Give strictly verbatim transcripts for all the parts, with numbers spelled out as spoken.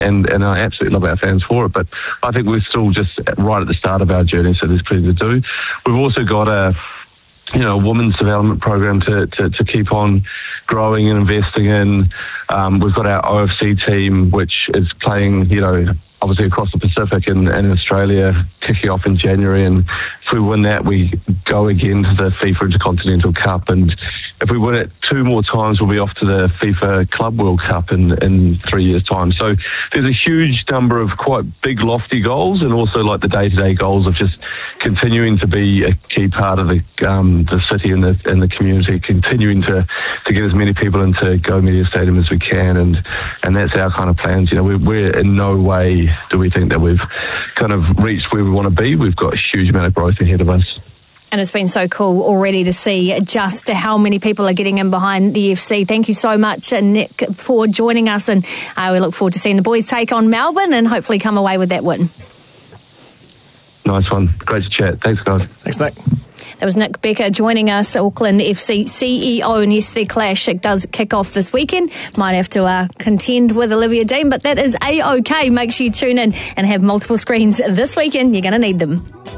And, and I absolutely love our fans for it. But I think we're still just right at the start of our journey, so there's plenty to do. We've also got a, you know, a women's development program to, to, to keep on growing and investing in. Um, we've got our O F C team, which is playing, you know, obviously across the Pacific and, and in Australia, kicking off in January. And if we win that, we go again to the FIFA Intercontinental Cup. And if we win it two more times, we'll be off to the FIFA Club World Cup in, in three years' time. So there's a huge number of quite big, lofty goals, and also like the day-to-day goals of just continuing to be a key part of the um, the city and the and the community, continuing to, to get as many people into Go Media Stadium as we can, and and that's our kind of plans. You know, we're, we're in no way do we think that we've kind of reached where we want to be. We've got a huge amount of growth ahead of us. And it's been so cool already to see just how many people are getting in behind the E F C. Thank you so much, Nick, for joining us. And uh, we look forward to seeing the boys take on Melbourne and hopefully come away with that win. Nice one. Great to chat. Thanks, guys. Thanks, Nick. That was Nick Becker joining us, Auckland F C C E O, and yes, their clash it does kick off this weekend. Might have to uh, contend with Olivia Dean, but that is A-OK. Make sure you tune in and have multiple screens this weekend. You're going to need them.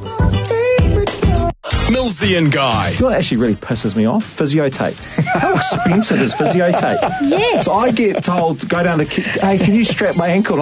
Millsy and Guy. You know what actually really pisses me off? Physiotape. How expensive is physiotape? Yes. So I get told to go down to, hey, can you strap my ankle?